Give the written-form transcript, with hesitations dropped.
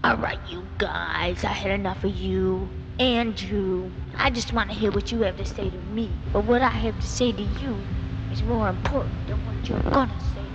Alright, you guys, I had enough of you and you. I just want to hear what you have to say to me. But what I have to say to you is more important than what you're gonna say.